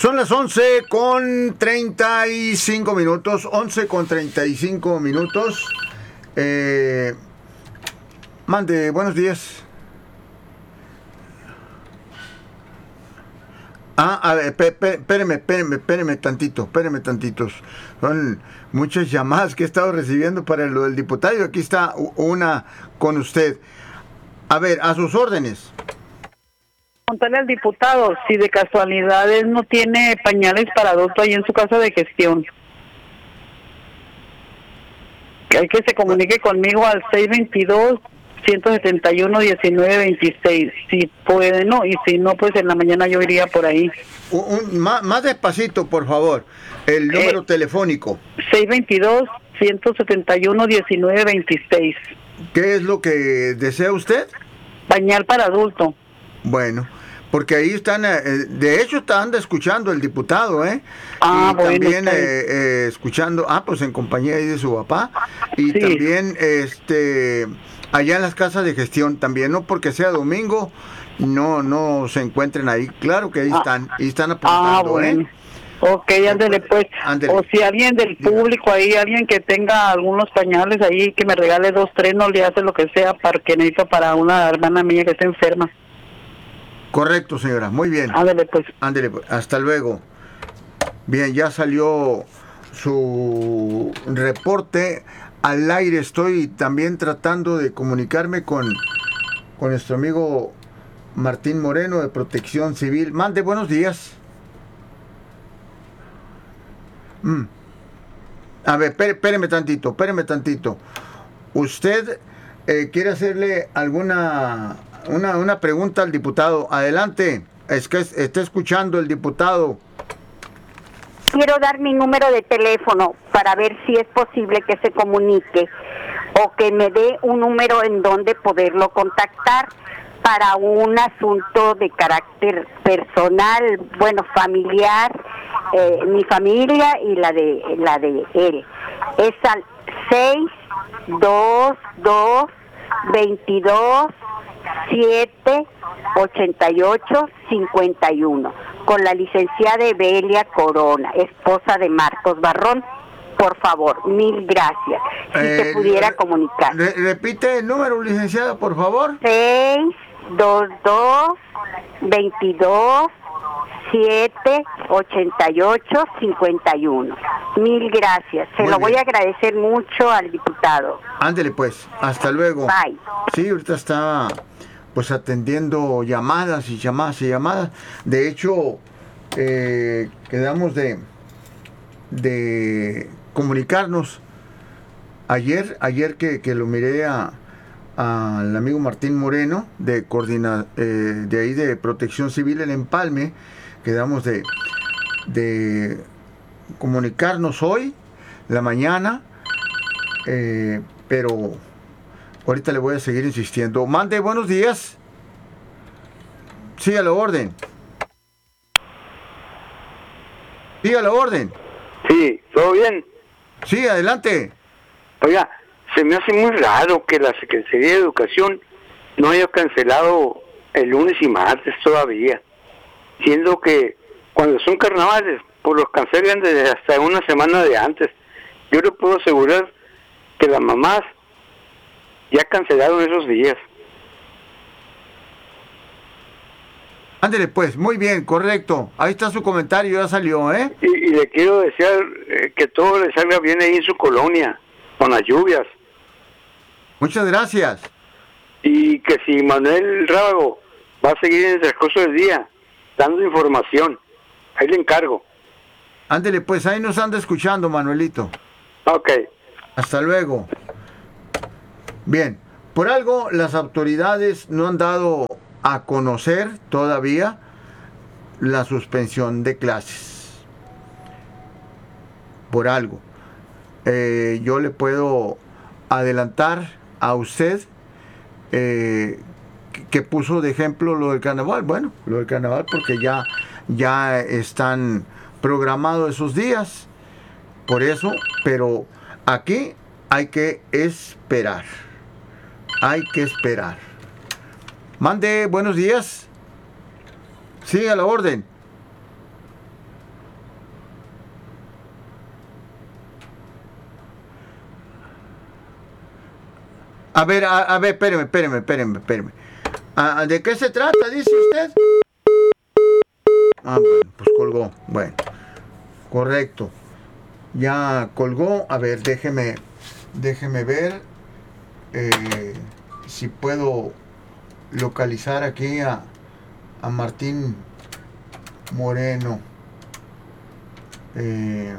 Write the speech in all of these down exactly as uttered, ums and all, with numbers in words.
Son las once con treinta y cinco minutos, once con treinta y cinco minutos. Eh, mande, buenos días. Ah, a ver, espéreme, espéreme, espéreme tantito, espéreme tantitos. Son muchas llamadas que he estado recibiendo para lo del diputado y aquí está una con usted. A ver, a sus órdenes. Contarle al diputado si de casualidades no tiene pañales para adulto ahí en su casa de gestión. Que hay que se comunique conmigo al seis veintidós, ciento setenta y uno, diecinueve veintiséis. Si puede, no, y si no, pues en la mañana yo iría por ahí. Un, un, más, más despacito, por favor, el número eh, telefónico. seis veintidós, ciento setenta y uno, diecinueve veintiséis. ¿Qué es lo que desea usted? Pañal para adulto. Bueno, porque ahí están, eh, de hecho están escuchando el diputado, ¿eh? Ah, y bueno. También eh, eh, escuchando, ah, pues en compañía ahí de su papá. Y sí. También, este, allá en las casas de gestión también, no porque sea domingo, no no se encuentren ahí. Claro que ahí ah, están, y están apuntando, ah, bueno. ¿eh? Ok, ándele pues. Ándele. O si alguien del público ahí, alguien que tenga algunos pañales ahí, que me regale dos, tres, no le hace lo que sea, para que necesito para una hermana mía que está enferma. Correcto, señora, muy bien. Ándele pues. Ándele pues, hasta luego. Bien, ya salió su reporte al aire. Estoy también tratando de comunicarme con, con nuestro amigo Martín Moreno de Protección Civil. Mande, buenos días. Mm. A ver, espéreme tantito, espéreme tantito. ¿Usted eh, quiere hacerle alguna una, una pregunta al diputado? Adelante, es que está escuchando el diputado. Quiero dar mi número de teléfono para ver si es posible que se comunique o que me dé un número en donde poderlo contactar para un asunto de carácter personal, bueno, familiar, eh, mi familia y la de la de él. Es al seis dos dos, veintidós, siete, ochenta y ocho, cincuenta y uno, con la licenciada Evelia Corona, esposa de Marcos Barrón. Por favor, mil gracias. Si eh, se pudiera re, comunicar. Re, repite el número, licenciada, por favor. seis dos dos, veintidós, siete, ochenta y ocho, cincuenta y uno. Mil gracias. Se Muy lo bien. Voy a agradecer mucho al diputado. Ándele pues, hasta luego. Bye. Sí, ahorita está pues atendiendo llamadas y llamadas y llamadas. De hecho, eh, quedamos de de comunicarnos ayer, ayer que, que lo miré a al amigo Martín Moreno de coordina, eh, de ahí de Protección Civil en Empalme. Quedamos de de comunicarnos hoy, la mañana, eh, pero ahorita le voy a seguir insistiendo. Mande, buenos días. Sí, a la orden. Sí, a la orden. Sí, ¿todo bien? Sí, adelante. Oiga, se me hace muy raro que la Secretaría de Educación no haya cancelado el lunes y martes todavía, siendo que cuando son carnavales, pues los cancelan desde hasta una semana de antes. Yo le puedo asegurar que las mamás ya cancelaron esos días. Ándele pues, muy bien, correcto. Ahí está su comentario, ya salió, ¿eh? Y, y le quiero desear eh, que todo le salga bien ahí en su colonia, con las lluvias. Muchas gracias. Y que si Manuel Rábago va a seguir en el transcurso del día dando información, ahí le encargo. Ándele pues, ahí nos anda escuchando, Manuelito. Ok. Hasta luego. Bien, por algo las autoridades no han dado a conocer todavía la suspensión de clases. Por algo. Eh, yo le puedo adelantar a usted eh, que, que puso de ejemplo lo del carnaval. Bueno, lo del carnaval porque ya, ya están programados esos días. Por eso, pero aquí hay que esperar. Hay que esperar. Mande, buenos días. Sí, a la orden. A ver, a, a ver, espéreme, espéreme, espéreme, espéreme. ¿A, ¿De qué se trata, dice usted? Ah, bueno, pues colgó. Bueno, correcto. Ya colgó. A ver, déjeme, déjeme ver eh, si puedo localizar aquí a, a Martín Moreno. Eh,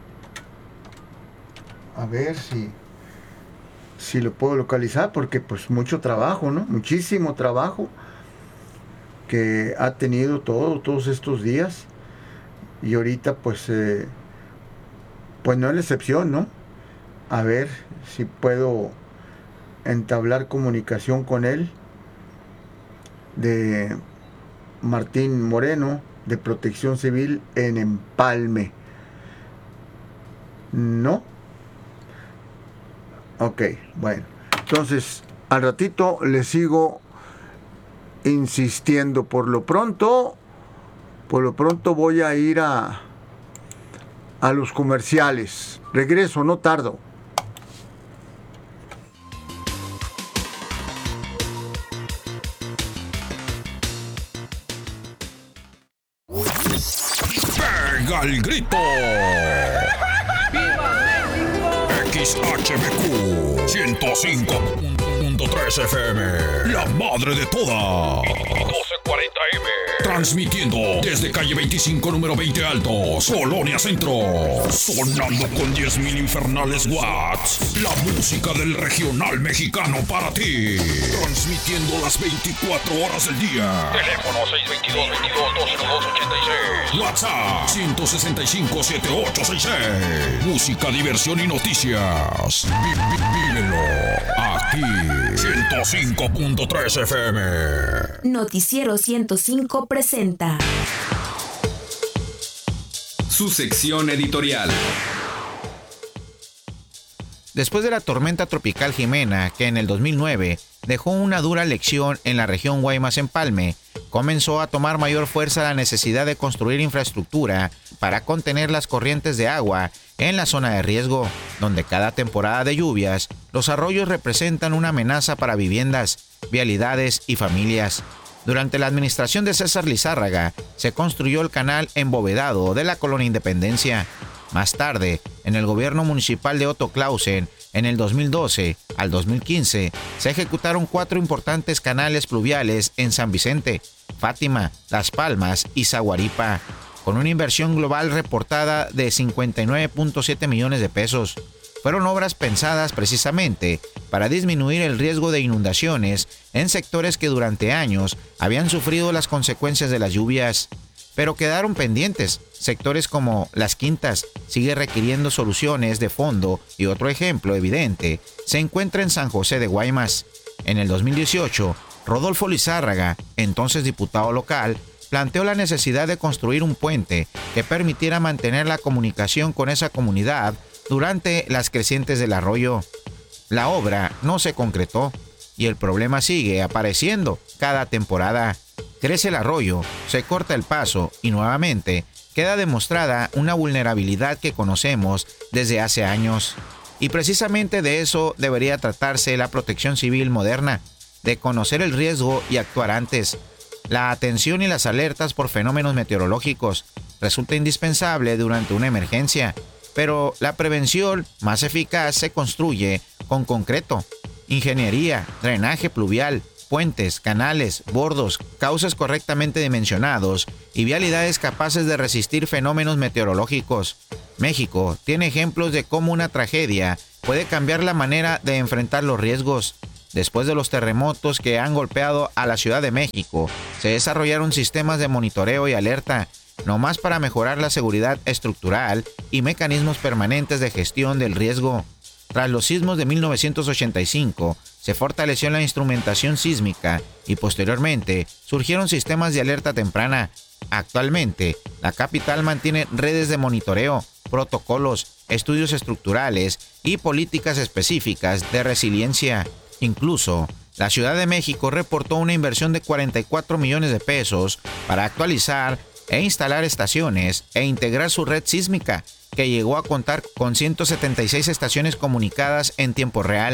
a ver si si lo puedo localizar, porque pues mucho trabajo, ¿no? Muchísimo trabajo que ha tenido todo, todos estos días, y ahorita pues eh, pues no es la excepción, ¿no? A ver si puedo entablar comunicación con él, de Martín Moreno, de Protección Civil en Empalme. ¿No? Ok, bueno. Entonces, al ratito le sigo insistiendo. Por lo pronto, por lo pronto voy a ir a, a los comerciales. Regreso, no tardo. ¡Pega el grito! X H B Q ciento cinco punto tres F M, la madre de todas. doce cuarenta M. Transmitiendo desde calle veinticinco, número veinte Altos, Colonia Centro. Sonando con diez mil infernales watts. La música del regional mexicano para ti. Transmitiendo las veinticuatro horas del día. Teléfono seis dos dos, veintidós, dos ochenta y seis. WhatsApp ciento sesenta y cinco, setenta y ocho sesenta y seis. Música, diversión y noticias. Vi, vi, vívelo aquí. ciento cinco punto tres F M. Noticiero ciento cinco presenta su sección editorial. Después de la tormenta tropical Jimena, que en el dos mil nueve dejó una dura lección en la región Guaymas-Empalme, comenzó a tomar mayor fuerza la necesidad de construir infraestructura para contener las corrientes de agua en la zona de riesgo, donde cada temporada de lluvias los arroyos representan una amenaza para viviendas, vialidades y familias. Durante la administración de César Lizárraga, se construyó el canal embovedado de la Colonia Independencia. Más tarde, en el gobierno municipal de Otto Clausen, en el dos mil doce al dos mil quince, se ejecutaron cuatro importantes canales pluviales en San Vicente, Fátima, Las Palmas y Zaguaripa, con una inversión global reportada de cincuenta y nueve punto siete millones de pesos. Fueron obras pensadas precisamente para disminuir el riesgo de inundaciones en sectores que durante años habían sufrido las consecuencias de las lluvias, pero quedaron pendientes. Sectores como Las Quintas sigue requiriendo soluciones de fondo, y otro ejemplo evidente se encuentra en San José de Guaymas. En el dos mil dieciocho, Rodolfo Lizárraga, entonces diputado local, planteó la necesidad de construir un puente que permitiera mantener la comunicación con esa comunidad durante las crecientes del arroyo. La obra no se concretó y el problema sigue apareciendo cada temporada. Crece el arroyo, se corta el paso y nuevamente queda demostrada una vulnerabilidad que conocemos desde hace años. Y precisamente de eso debería tratarse la protección civil moderna, de conocer el riesgo y actuar antes. La atención y las alertas por fenómenos meteorológicos resulta indispensable durante una emergencia, pero la prevención más eficaz se construye con concreto, ingeniería, drenaje pluvial, puentes, canales, bordos, cauces correctamente dimensionados y vialidades capaces de resistir fenómenos meteorológicos. México tiene ejemplos de cómo una tragedia puede cambiar la manera de enfrentar los riesgos. Después de los terremotos que han golpeado a la Ciudad de México, se desarrollaron sistemas de monitoreo y alerta, no más para mejorar la seguridad estructural y mecanismos permanentes de gestión del riesgo. Tras los sismos de mil novecientos ochenta y cinco, se fortaleció la instrumentación sísmica y posteriormente surgieron sistemas de alerta temprana. Actualmente, la capital mantiene redes de monitoreo, protocolos, estudios estructurales y políticas específicas de resiliencia. Incluso, la Ciudad de México reportó una inversión de cuarenta y cuatro millones de pesos para actualizar e instalar estaciones e integrar su red sísmica, que llegó a contar con ciento setenta y seis estaciones comunicadas en tiempo real.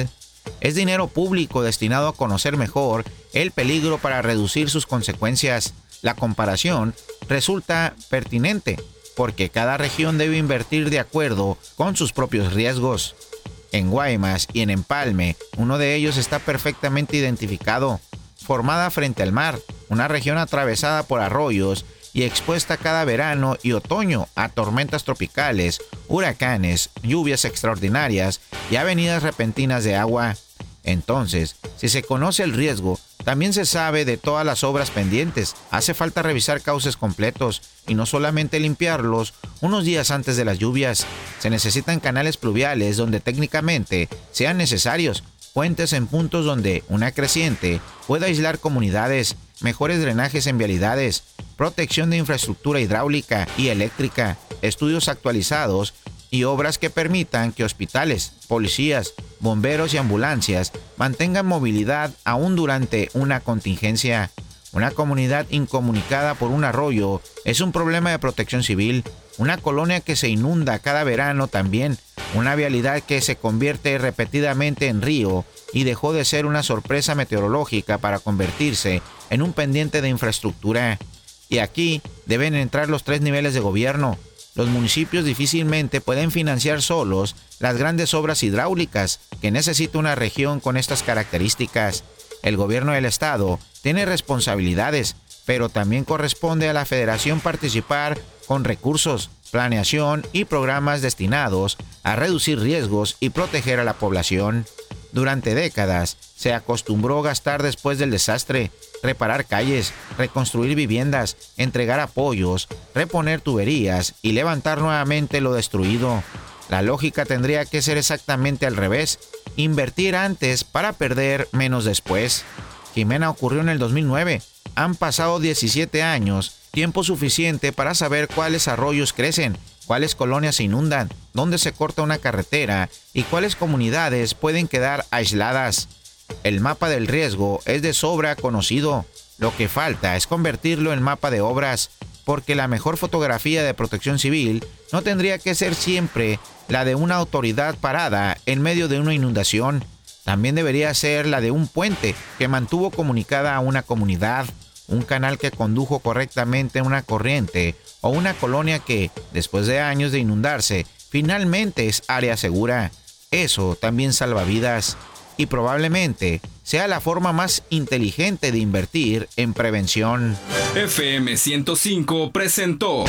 Es dinero público destinado a conocer mejor el peligro para reducir sus consecuencias. La comparación resulta pertinente porque cada región debe invertir de acuerdo con sus propios riesgos. En Guaymas y en Empalme, uno de ellos está perfectamente identificado. Formada frente al mar, una región atravesada por arroyos y expuesta cada verano y otoño a tormentas tropicales, huracanes, lluvias extraordinarias y avenidas repentinas de agua. Entonces, si se conoce el riesgo, también se sabe de todas las obras pendientes. Hace falta revisar cauces completos y no solamente limpiarlos unos días antes de las lluvias. Se necesitan canales pluviales donde técnicamente sean necesarios, puentes en puntos donde una creciente pueda aislar comunidades, mejores drenajes en vialidades, protección de infraestructura hidráulica y eléctrica, estudios actualizados y obras que permitan que hospitales, policías, bomberos y ambulancias mantengan movilidad aún durante una contingencia. Una comunidad incomunicada por un arroyo es un problema de protección civil. Una colonia que se inunda cada verano también. Una vialidad que se convierte repetidamente en río y dejó de ser una sorpresa meteorológica para convertirse en un pendiente de infraestructura. Y aquí deben entrar los tres niveles de gobierno. Los municipios difícilmente pueden financiar solos las grandes obras hidráulicas que necesita una región con estas características. El gobierno del estado tiene responsabilidades, pero también corresponde a la federación participar con recursos, planeación y programas destinados a reducir riesgos y proteger a la población. Durante décadas se acostumbró gastar después del desastre, reparar calles, reconstruir viviendas, entregar apoyos, reponer tuberías y levantar nuevamente lo destruido. La lógica tendría que ser exactamente al revés, invertir antes para perder menos después. Jimena ocurrió en el dos mil nueve. Han pasado diecisiete años, tiempo suficiente para saber cuáles arroyos crecen, cuáles colonias se inundan, dónde se corta una carretera y cuáles comunidades pueden quedar aisladas. El mapa del riesgo es de sobra conocido. Lo que falta es convertirlo en mapa de obras, porque la mejor fotografía de protección civil no tendría que ser siempre la de una autoridad parada en medio de una inundación. También debería ser la de un puente que mantuvo comunicada a una comunidad, un canal que condujo correctamente una corriente o una colonia que, después de años de inundarse, finalmente es área segura. Eso también salva vidas y probablemente sea la forma más inteligente de invertir en prevención. F M ciento cinco presentó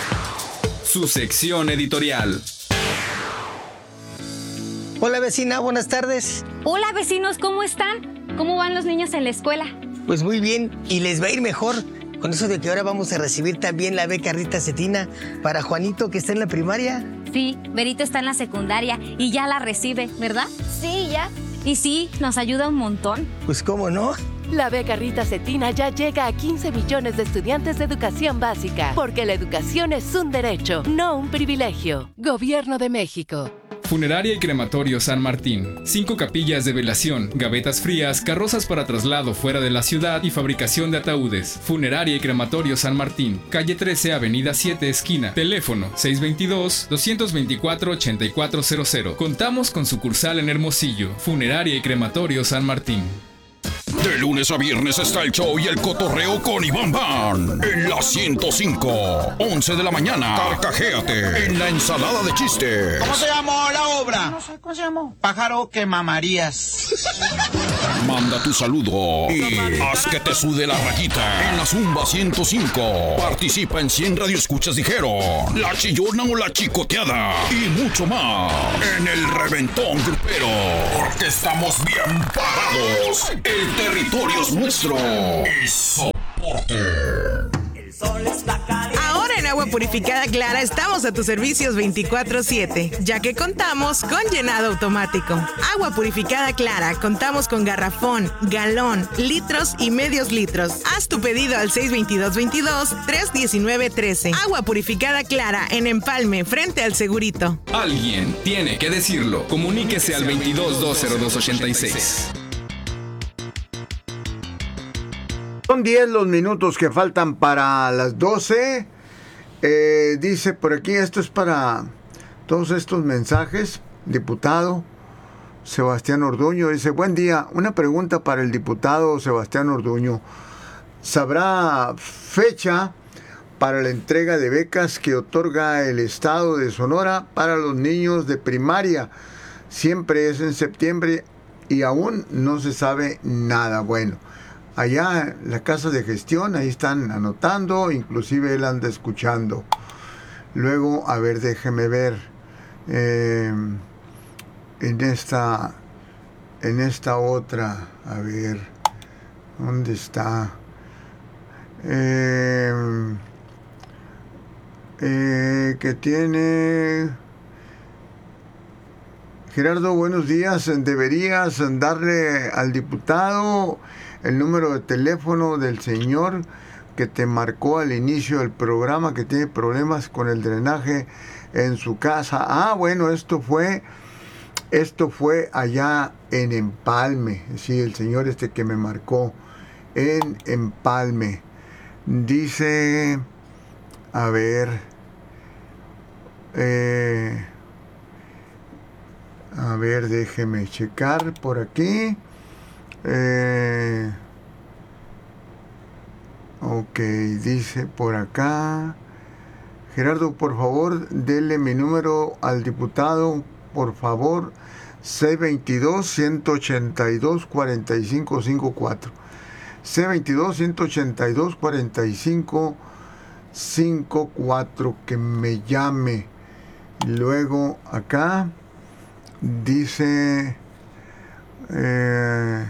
su sección editorial. Hola vecina, buenas tardes. Hola vecinos, ¿cómo están? ¿Cómo van los niños en la escuela? Pues muy bien, y les va a ir mejor con eso de que ahora vamos a recibir también la beca Rita Cetina para Juanito, que está en la primaria. Sí, Berito está en la secundaria y ya la recibe, ¿verdad? Sí, ya. Y sí, nos ayuda un montón. Pues cómo no. La beca Rita Cetina ya llega a quince millones de estudiantes de educación básica, porque la educación es un derecho, no un privilegio. Gobierno de México. Funeraria y Crematorio San Martín. Cinco capillas de velación, gavetas frías, carrozas para traslado fuera de la ciudad y fabricación de ataúdes. Funeraria y Crematorio San Martín. Calle trece, Avenida siete, esquina. Teléfono seis dos dos, dos dos cuatro, ocho cuatro cero cero. Contamos con sucursal en Hermosillo. Funeraria y Crematorio San Martín. De lunes a viernes está el show y el cotorreo con Iván Van en la ciento cinco, once de la mañana. Carcajéate en la ensalada de chistes. ¿Cómo se llamó la obra? No sé, ¿cómo se llamó? Pájaro quemamarías. Manda tu saludo y haz que te sude la rayita en la Zumba ciento cinco. Participa en cien radioescuchas dijeron, la chillona o la chicoteada y mucho más en el Reventón Grupero. Porque estamos bien parados. El territorio es nuestro. Y soporte. El sol está caliente. Ahora en Agua Purificada Clara estamos a tus servicios veinticuatro siete, ya que contamos con llenado automático. Agua Purificada Clara, contamos con garrafón, galón, litros y medios litros. Haz tu pedido al seis dos dos, veintidós, tres diecinueve, trece. Agua Purificada Clara en Empalme, frente al Segurito. Alguien tiene que decirlo. Comuníquese al veintidós, dos cero dos, ochenta y seis. Son diez los minutos que faltan para las doce. Eh, dice por aquí, esto es para todos estos mensajes. Diputado, Sebastián Orduño dice, buen día, una pregunta para el diputado Sebastián Orduño. ¿Sabrá fecha para la entrega de becas que otorga el Estado de Sonora para los niños de primaria? Siempre es en septiembre y aún no se sabe nada. Bueno, allá en la casa de gestión, ahí están anotando, inclusive él anda escuchando. Luego, a ver, déjeme ver, eh, en esta, en esta otra, a ver, ¿dónde está? Eh, eh, que tiene... Gerardo, buenos días. Deberías darle al diputado el número de teléfono del señor que te marcó al inicio del programa, que tiene problemas con el drenaje en su casa. Ah, bueno, esto fue, esto fue allá en Empalme. Sí, el señor este que me marcó en Empalme. Dice, a ver, eh, a ver, déjeme checar por aquí. Eh, ok, dice por acá. Gerardo, por favor, dele mi número al diputado, por favor, C veintidós, ciento ochenta y dos, cuarenta y cinco cincuenta y cuatro. C veintidós, ciento ochenta y dos, cuarenta y cinco cincuenta y cuatro, que me llame. Luego acá dice, eh,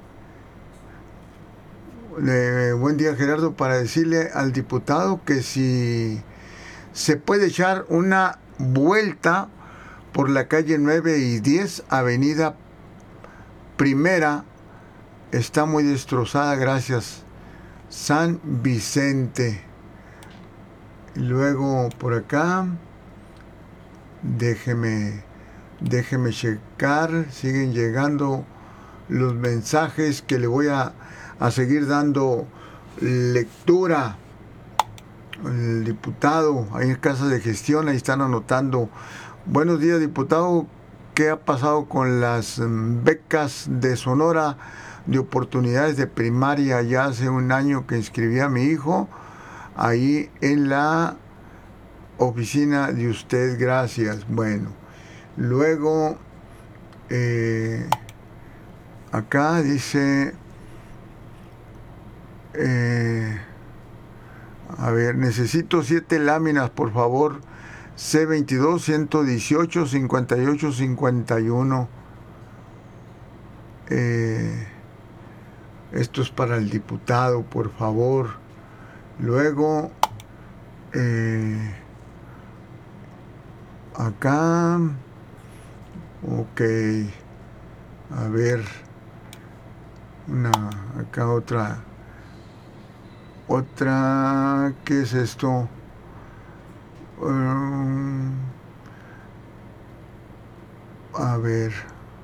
eh, buen día Gerardo, para decirle al diputado que si se puede echar una vuelta por la calle nueve y diez, avenida Primera, está muy destrozada, gracias. San Vicente. Luego por acá, déjeme, déjeme checar, siguen llegando los mensajes que le voy a, a seguir dando lectura. El diputado, ahí en casa de gestión, ahí están anotando. Buenos días, diputado. ¿Qué ha pasado con las becas de Sonora de oportunidades de primaria? Ya hace un año que inscribí a mi hijo ahí en la oficina de usted, gracias. Bueno, luego eh, acá dice, eh, a ver, necesito siete láminas, por favor, C veintidós, ciento dieciocho, cincuenta y ocho cincuenta y uno. Eh, esto es para el diputado, por favor. Luego, eh, acá, ok, a ver, una, acá otra, otra, ¿qué es esto? Um, a ver,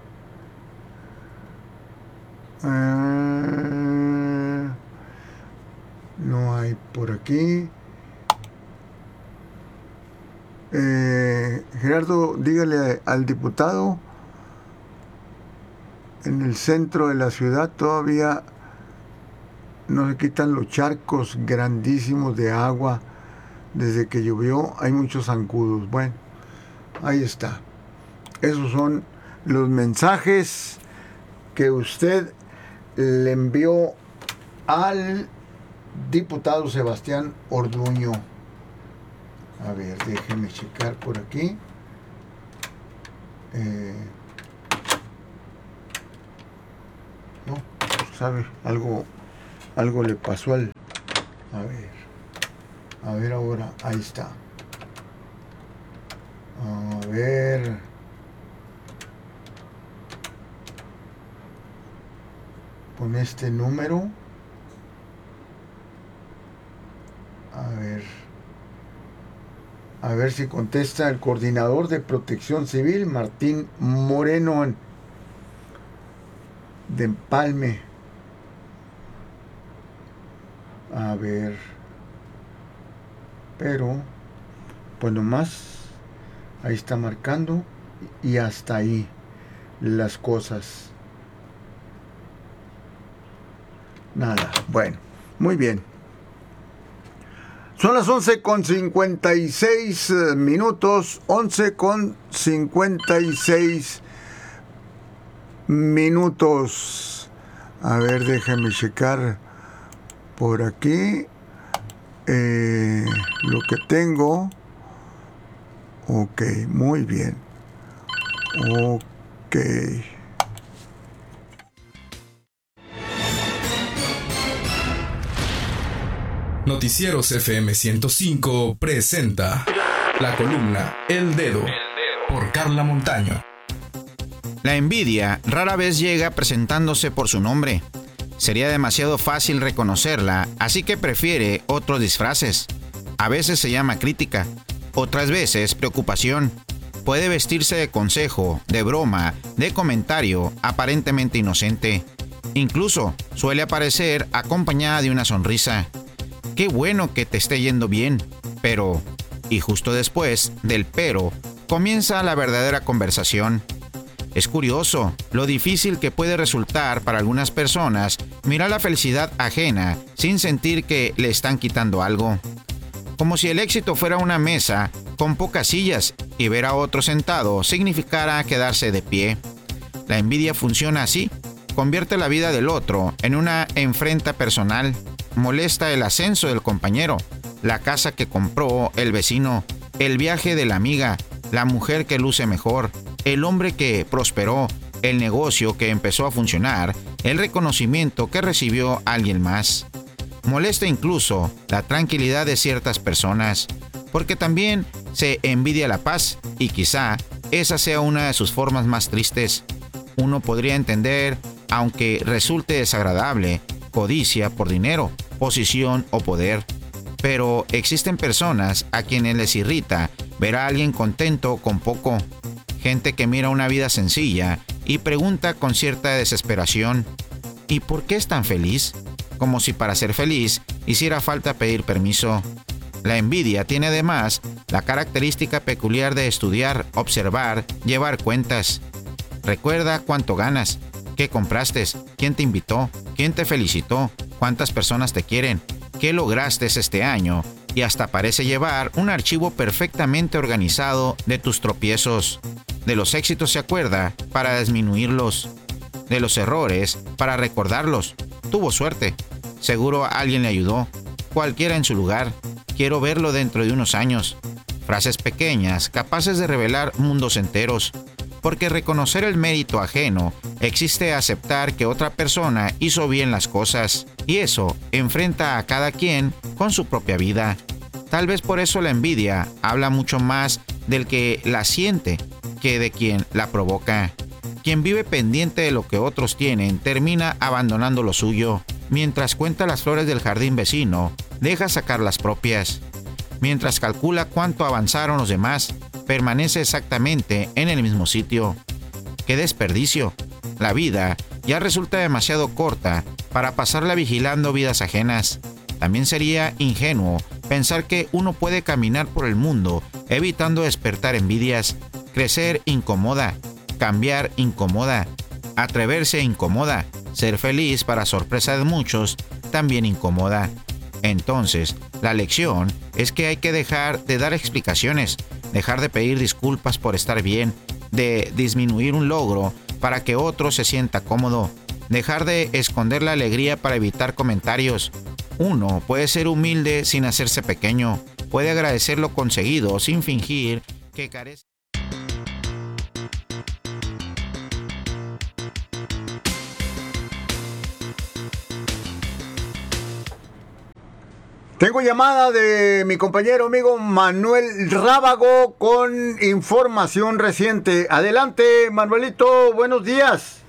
uh, no hay por aquí. Eh, Gerardo, dígale al diputado, en el centro de la ciudad todavía no se quitan los charcos grandísimos de agua. Desde que llovió hay muchos zancudos. Bueno, ahí está. Esos son los mensajes que usted le envió al diputado Sebastián Orduño. A ver, déjeme checar por aquí. Eh, no, sabe, algo, algo le pasó al... A ver, a ver ahora, ahí está. A ver... Con este número. A ver... A ver si contesta el coordinador de Protección Civil, Martín Moreno, de Empalme. A ver. Pero, pues nomás, ahí está marcando y hasta ahí. las cosas. Nada, bueno, muy bien. Son las once con cincuenta y seis minutos, once con cincuenta y seis minutos. A ver, déjame checar por aquí eh, lo que tengo. Ok, muy bien. Ok. Noticieros F M ciento cinco presenta la columna El Dedo por Carla Montaño. La envidia rara vez llega presentándose por su nombre. Sería demasiado fácil reconocerla, así que prefiere otros disfraces. A veces se llama crítica, otras veces preocupación. Puede vestirse de consejo, de broma, de comentario aparentemente inocente. Incluso suele aparecer acompañada de una sonrisa. Qué bueno que te esté yendo bien, pero... Y justo después del pero, comienza la verdadera conversación. Es curioso lo difícil que puede resultar para algunas personas mirar la felicidad ajena sin sentir que le están quitando algo. Como si el éxito fuera una mesa con pocas sillas y ver a otro sentado significara quedarse de pie. La envidia funciona así, convierte la vida del otro en una enfrenta personal. Molesta el ascenso del compañero, la casa que compró el vecino, el viaje de la amiga, la mujer que luce mejor, el hombre que prosperó, el negocio que empezó a funcionar, el reconocimiento que recibió alguien más. Molesta incluso la tranquilidad de ciertas personas, porque también se envidia la paz y quizá esa sea una de sus formas más tristes. Uno podría entender, aunque resulte desagradable, codicia por dinero, posición o poder. Pero existen personas a quienes les irrita ver a alguien contento con poco. Gente que mira una vida sencilla y pregunta con cierta desesperación, ¿y por qué es tan feliz? Como si para ser feliz hiciera falta pedir permiso. La envidia tiene además la característica peculiar de estudiar, observar, llevar cuentas. Recuerda cuánto ganas, qué compraste, quién te invitó, quién te felicitó, cuántas personas te quieren, qué lograste este año, y hasta parece llevar un archivo perfectamente organizado de tus tropiezos. De los éxitos se acuerda para disminuirlos, de los errores para recordarlos. Tuvo suerte, seguro alguien le ayudó, cualquiera en su lugar. Quiero verlo dentro de unos años. Frases pequeñas capaces de revelar mundos enteros. Porque reconocer el mérito ajeno existe aceptar que otra persona hizo bien las cosas, y eso enfrenta a cada quien con su propia vida. Tal vez por eso la envidia habla mucho más del que la siente que de quien la provoca. Quien vive pendiente de lo que otros tienen termina abandonando lo suyo. Mientras cuenta las flores del jardín vecino, deja sacar las propias. Mientras calcula cuánto avanzaron los demás, permanece exactamente en el mismo sitio. ¡Qué desperdicio! La vida ya resulta demasiado corta para pasarla vigilando vidas ajenas. También sería ingenuo pensar que uno puede caminar por el mundo evitando despertar envidias. Crecer incomoda, cambiar incomoda, atreverse incomoda, ser feliz para sorpresa de muchos también incomoda. Entonces, la lección es que hay que dejar de dar explicaciones, dejar de pedir disculpas por estar bien, de disminuir un logro para que otro se sienta cómodo, dejar de esconder la alegría para evitar comentarios. Uno puede ser humilde sin hacerse pequeño, puede agradecer lo conseguido sin fingir que carece. Tengo llamada de mi compañero amigo Manuel Rábago con información reciente. Adelante, Manuelito, buenos días.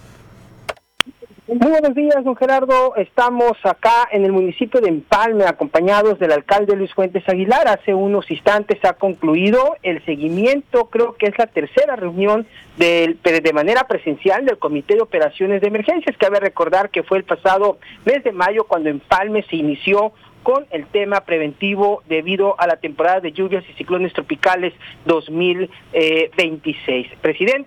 Muy buenos días, don Gerardo. Estamos acá en el municipio de Empalme, acompañados del alcalde Luis Fuentes Aguilar. Hace unos instantes ha concluido el seguimiento, creo que es la tercera reunión del, de manera presencial del Comité de Operaciones de Emergencias. Cabe recordar que fue el pasado mes de mayo cuando Empalme se inició con el tema preventivo debido a la temporada de lluvias y ciclones tropicales dos mil veintiséis. Presidente,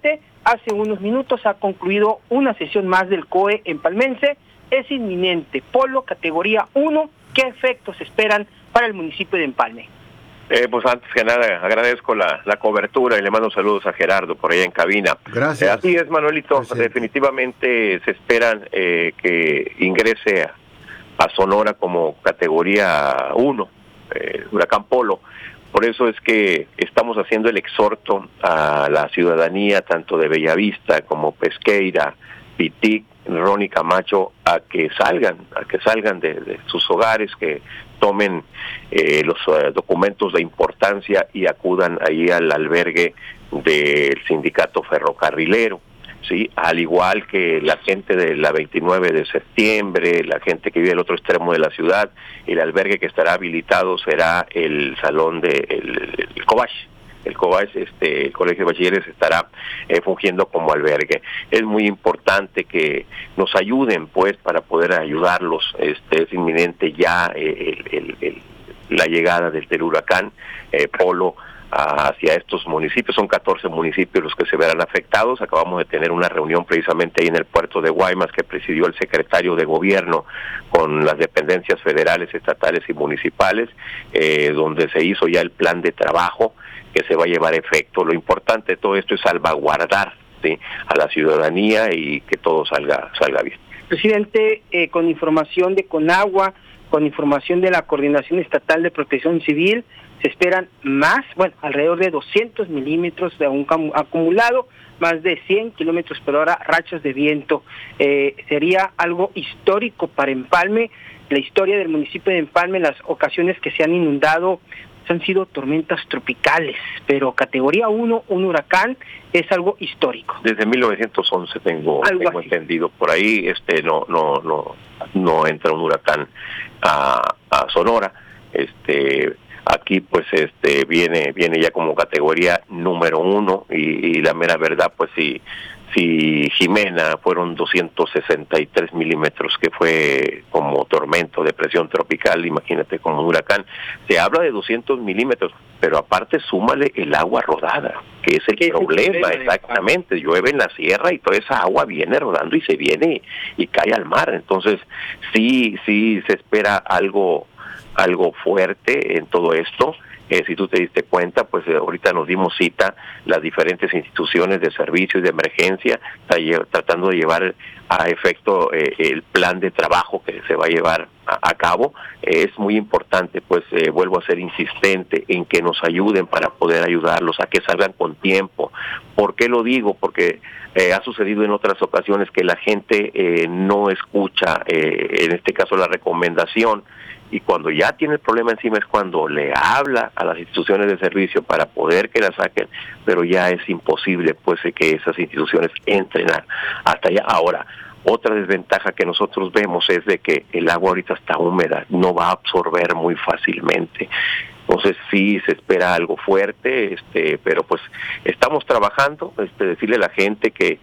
hace unos minutos ha concluido una sesión más del C O E empalmense. Es inminente. Polo, categoría uno. ¿Qué efectos esperan para el municipio de Empalme? Eh, pues antes que nada agradezco la, la cobertura y le mando saludos a Gerardo por allá en cabina. Gracias. Eh, así es, Manuelito. Gracias. Definitivamente se esperan eh, que ingrese a, a Sonora como categoría uno, eh, huracán Polo. Por eso es que estamos haciendo el exhorto a la ciudadanía, tanto de Bellavista como Pesqueira, Pitic, Ronnie Camacho, a que salgan, a que salgan de, de sus hogares, que tomen eh, los uh, documentos de importancia y acudan ahí al albergue del sindicato ferrocarrilero, sí, al igual que la gente de la veintinueve de septiembre, la gente que vive al otro extremo de la ciudad. El albergue que estará habilitado será el salón de el, el Cobach. El Cobach, este, el Colegio de Bachilleres estará eh, fungiendo como albergue. Es muy importante que nos ayuden, pues, para poder ayudarlos. Este, es inminente ya eh, el, el, el, la llegada del, del huracán eh, Polo hacia estos municipios. Son catorce municipios los que se verán afectados. Acabamos de tener una reunión precisamente ahí en el puerto de Guaymas que presidió el secretario de Gobierno con las dependencias federales, estatales y municipales, eh, donde se hizo ya el plan de trabajo que se va a llevar a efecto. Lo importante de todo esto es salvaguardar, ¿sí?, a la ciudadanía y que todo salga salga bien. Presidente, eh, con información de Conagua, con información de la Coordinación Estatal de Protección Civil, se esperan más, bueno, alrededor de doscientos milímetros de un acumulado, más de cien kilómetros por hora, rachas de viento. Eh, sería algo histórico para Empalme. La historia del municipio de Empalme, las ocasiones que se han inundado, han sido tormentas tropicales, pero categoría uno, un huracán, es algo histórico. Desde mil novecientos once tengo, tengo entendido, por ahí este no no no no entra un huracán a, a Sonora. Este aquí pues este viene viene ya como categoría número uno y, y la mera verdad, pues sí. Si Jimena fueron doscientos sesenta y tres milímetros, que fue como tormento de presión tropical, imagínate como un huracán. Se habla de doscientos milímetros, pero aparte súmale el agua rodada, que es el problema, es el exactamente. Llueve en la sierra y toda esa agua viene rodando y se viene y, y cae al mar. Entonces sí, sí se espera algo, algo fuerte en todo esto. Eh, si tú te diste cuenta, pues eh, ahorita nos dimos cita las diferentes instituciones de servicio y de emergencia, tratando de llevar a efecto eh, el plan de trabajo que se va a llevar a, a cabo. Eh, es muy importante, pues eh, vuelvo a ser insistente en que nos ayuden para poder ayudarlos, a que salgan con tiempo. ¿Por qué lo digo? Porque eh, ha sucedido en otras ocasiones que la gente eh, no escucha, eh, en este caso la recomendación, y cuando ya tiene el problema encima es cuando le habla a las instituciones de servicio para poder que la saquen, pero ya es imposible pues que esas instituciones entren a, hasta allá. Ahora, otra desventaja que nosotros vemos es de que el agua ahorita está húmeda, no va a absorber muy fácilmente. Entonces sí se espera algo fuerte, este, pero pues estamos trabajando, este, decirle a la gente que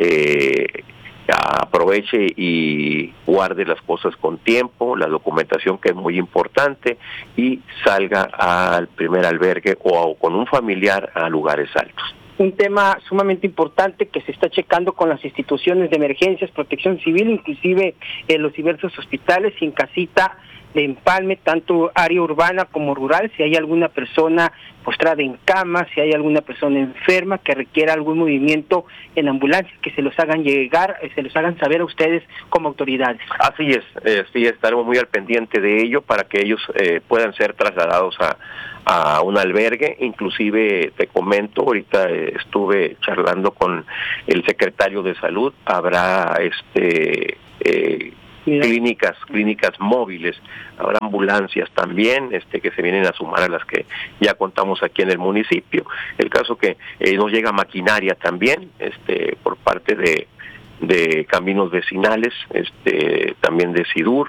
eh, aproveche y guarde las cosas con tiempo, la documentación que es muy importante, y salga al primer albergue o con un familiar a lugares altos. Un tema sumamente importante que se está checando con las instituciones de emergencias, protección civil, inclusive en los diversos hospitales y en casita de Empalme, tanto área urbana como rural, si hay alguna persona postrada en cama, si hay alguna persona enferma que requiera algún movimiento en ambulancia, que se los hagan llegar, se los hagan saber a ustedes como autoridades. Así es, eh, sí, estaremos muy al pendiente de ello para que ellos eh, puedan ser trasladados a, a un albergue. Inclusive te comento, ahorita eh, estuve charlando con el secretario de Salud, habrá este... Eh, Mira. clínicas clínicas móviles, habrá ambulancias también este que se vienen a sumar a las que ya contamos aquí en el municipio. El caso que eh, nos llega maquinaria también este por parte de de caminos vecinales, este también de SIDUR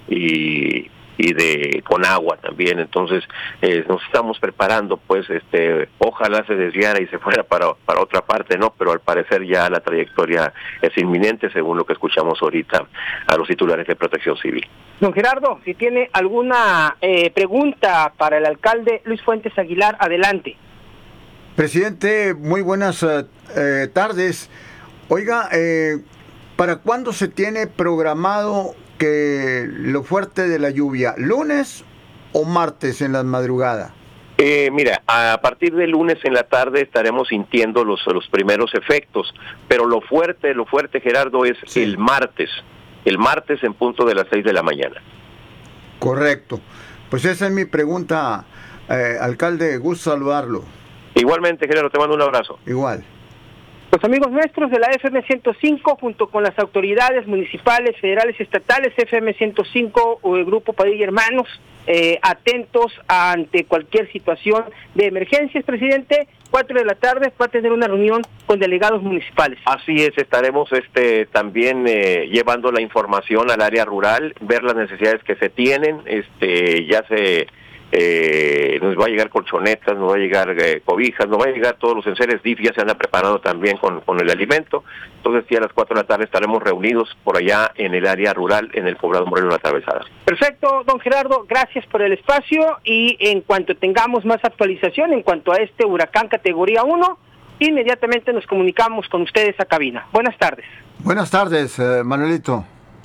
y y de Conagua también. Entonces eh, nos estamos preparando, pues este ojalá se desviara y se fuera para para otra parte, no, pero al parecer ya la trayectoria es inminente, según lo que escuchamos ahorita a los titulares de Protección Civil. Don Gerardo, si tiene alguna eh, pregunta para el alcalde Luis Fuentes Aguilar, adelante. Presidente, muy buenas eh, tardes. Oiga, eh, ¿para cuándo se tiene programado que lo fuerte de la lluvia? ¿Lunes o martes en la madrugada? Eh, mira, a partir del lunes en la tarde estaremos sintiendo los, los primeros efectos, pero lo fuerte, lo fuerte, Gerardo, es sí. el martes. El martes en punto de las seis de la mañana. Correcto. Pues esa es mi pregunta, eh, alcalde, gusto saludarlo. Igualmente, Gerardo, te mando un abrazo. Igual. Los amigos nuestros de la F M ciento cinco, junto con las autoridades municipales, federales, estatales, F M ciento cinco o el Grupo Padilla Hermanos, eh, atentos ante cualquier situación de emergencias, presidente. Cuatro de la tarde va a tener una reunión con delegados municipales. Así es, estaremos este también eh, llevando la información al área rural, ver las necesidades que se tienen, este ya se... Eh, nos va a llegar colchonetas, nos va a llegar eh, cobijas, nos va a llegar todos los enseres. D I F ya se anda preparando también con, con el alimento. Entonces, sí, a las cuatro de la tarde estaremos reunidos por allá en el área rural, en el poblado Morelos La Atravesada. Perfecto, don Gerardo, gracias por el espacio, y en cuanto tengamos más actualización en cuanto a este huracán categoría uno, inmediatamente nos comunicamos con ustedes a cabina. Buenas tardes. Buenas tardes, eh, Manuelito.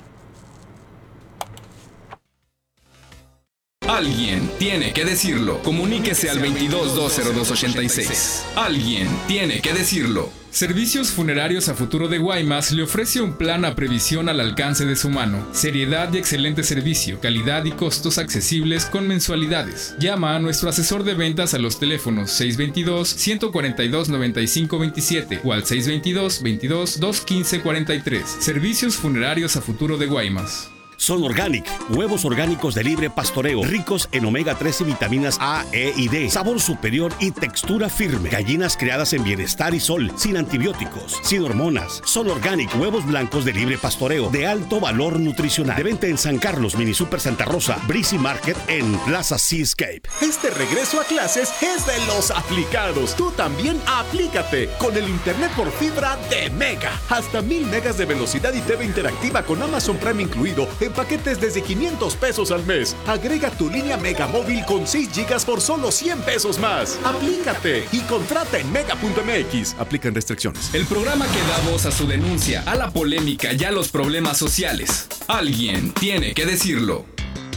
Alguien tiene que decirlo. Comuníquese al veintidós dos cero dos ochenta y seis. Alguien tiene que decirlo. Servicios Funerarios a Futuro de Guaymas le ofrece un plan a previsión al alcance de su mano. Seriedad y excelente servicio, calidad y costos accesibles con mensualidades. Llama a nuestro asesor de ventas a los teléfonos seis dos dos, uno cuatro dos, nueve cinco dos siete o al seis dos dos, veintidós, dos quince cuarenta y tres. Servicios Funerarios a Futuro de Guaymas. Son Organic, huevos orgánicos de libre pastoreo, ricos en omega tres y vitaminas A, E y D, sabor superior y textura firme. Gallinas criadas en bienestar y sol, sin antibióticos, sin hormonas. Son Organic, huevos blancos de libre pastoreo, de alto valor nutricional. De venta en San Carlos, Mini Super Santa Rosa, Breezy Market en Plaza Seascape. Este regreso a clases es de los aplicados. Tú también aplícate con el internet por fibra de Mega. Hasta mil megas de velocidad y T V interactiva con Amazon Prime incluido en paquetes desde quinientos pesos al mes. Agrega tu línea Mega Móvil con seis gigas por solo cien pesos más. Aplícate y contrata en mega punto m x. Aplican restricciones. El programa que da voz a su denuncia, a la polémica y a los problemas sociales. Alguien tiene que decirlo.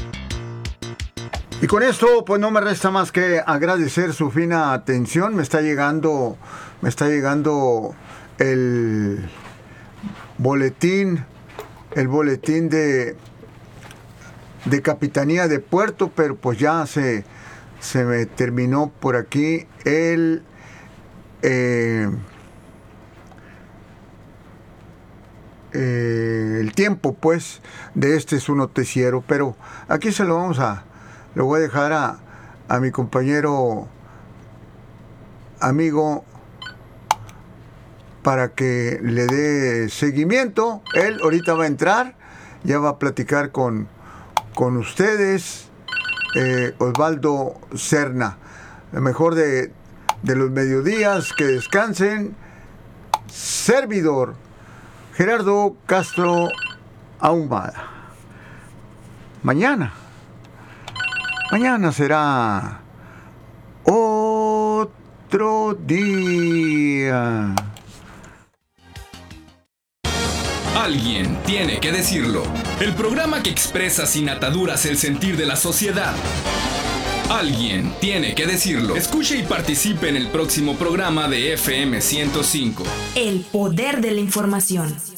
Y con esto, pues no me resta más que agradecer su fina atención. Me está llegando, me está llegando el boletín, el boletín de, de Capitanía de Puerto, pero pues ya se, se me terminó por aquí el, eh, eh, el tiempo, pues, de este su noticiero, pero aquí se lo vamos a, lo voy a dejar a, a mi compañero, amigo, para que le dé seguimiento. Él ahorita va a entrar, ya va a platicar con, con ustedes, eh, Osvaldo Serna. Lo mejor de, de los mediodías, que descansen. Servidor, Gerardo Castro Ahumada. Mañana, mañana será otro día. Alguien tiene que decirlo. El programa que expresa sin ataduras el sentir de la sociedad. Alguien tiene que decirlo. Escuche y participe en el próximo programa de F M ciento cinco. El poder de la información.